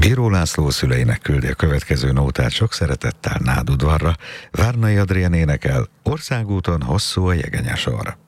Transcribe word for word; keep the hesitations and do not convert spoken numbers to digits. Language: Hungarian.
Bíró László szüleinek küldi a következő nótát sok szeretettel Nádudvarra. Várnai Adrián énekel: Országúton hosszú a jegenyesor.